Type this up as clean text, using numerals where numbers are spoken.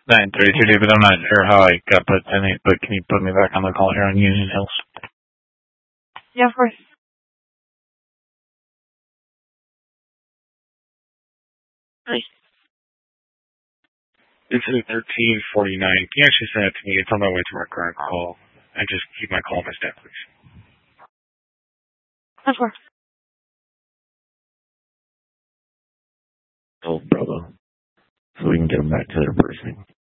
9:32, but I'm not sure how I got put in it. But can you put me back on the call here on Union Hills? Yeah, of course. Nice. It's at 13:49. Can you actually send it to me? It's on my way to my current call. And just keep my call missed out, please. Of course. Oh, brother. So we can get them back to their person.